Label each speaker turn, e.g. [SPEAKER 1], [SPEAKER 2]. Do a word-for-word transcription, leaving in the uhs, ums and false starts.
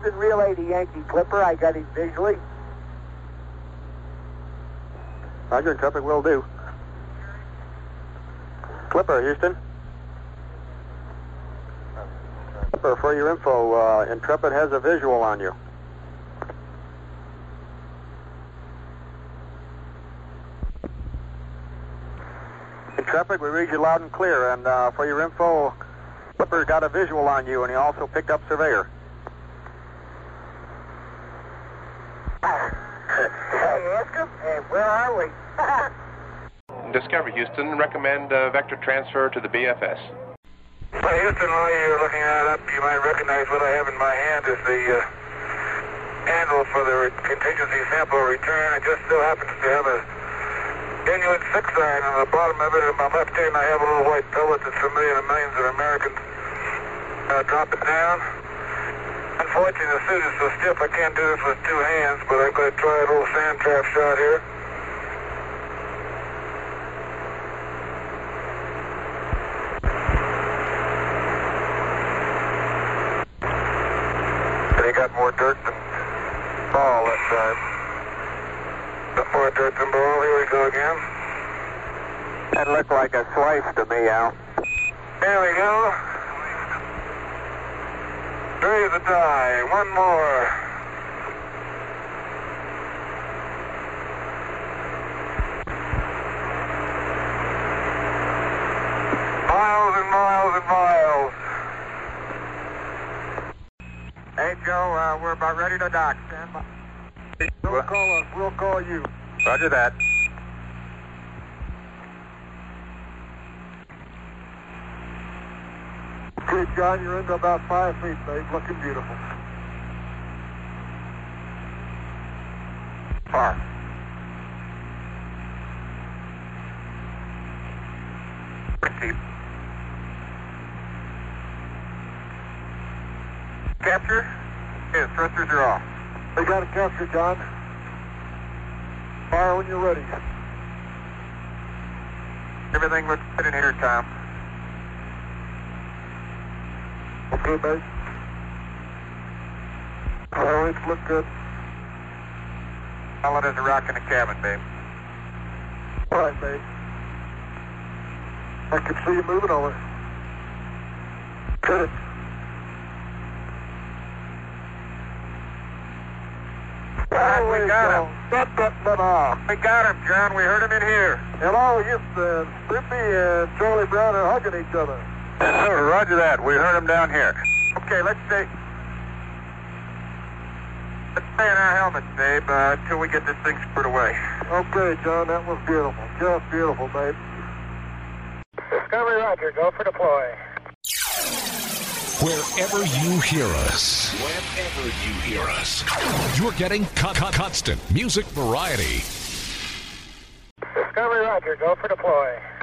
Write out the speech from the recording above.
[SPEAKER 1] Houston, relay to Yankee Clipper. I got him visually.
[SPEAKER 2] Roger, Intrepid will do. Clipper, Houston. Clipper, for your info, uh, Intrepid has a visual on you. Intrepid, we read you loud and clear, and uh, for your info, Clipper got a visual on you, and he also picked up Surveyor.
[SPEAKER 1] Hey, where are we?
[SPEAKER 3] Discovery, Houston. Recommend uh, vector transfer to the B F S.
[SPEAKER 4] Well, Houston, while you're looking that up, you might recognize what I have in my hand is the uh, handle for the re- contingency sample return. It just so happens to have a Inuit six iron on the bottom of it. In my left hand, I have a little white pellet that's familiar to millions of Americans. Uh, drop it down. Unfortunately, the suit is so stiff I can't do this with two hands, but I'm going to try a little sand trap shot here. They got more dirt than ball this time. Got more dirt than ball. Here we go again.
[SPEAKER 2] That looked like a slice to me, Al.
[SPEAKER 4] There we go. Three the die. One more. Miles and miles and miles.
[SPEAKER 2] Hey, Joe, uh, we're about ready to dock. Stand by.
[SPEAKER 4] Don't call us. We'll call you.
[SPEAKER 2] Roger that.
[SPEAKER 4] Okay, John, you're into about five feet, babe. Looking beautiful.
[SPEAKER 2] Far.
[SPEAKER 4] Keep. Capture?
[SPEAKER 2] Yes, thrusters are off.
[SPEAKER 4] They got it captured, John. Fire when you're ready.
[SPEAKER 2] Everything looks good in here, Tom.
[SPEAKER 4] Okay, babe. Oh, it's look good.
[SPEAKER 2] Solid as a rock in the cabin, babe.
[SPEAKER 4] All right, babe. I can see you moving over. Cut it.
[SPEAKER 2] Oh, we got him.
[SPEAKER 4] Stop that butt off.
[SPEAKER 2] We got him, John. We heard him in here.
[SPEAKER 4] Hello, Houston. Snoopy and Charlie Brown are hugging each other.
[SPEAKER 2] Roger that. We heard him down here. Okay, let's stay. Let's stay in our helmets, babe, uh, until we get this thing squared away.
[SPEAKER 4] Okay, John, that was beautiful. Just beautiful, babe. Discovery, Roger. Go for deploy.
[SPEAKER 5] Wherever you hear us, wherever you hear us, you're getting con- con- constant music variety.
[SPEAKER 4] Discovery, Roger. Go for deploy.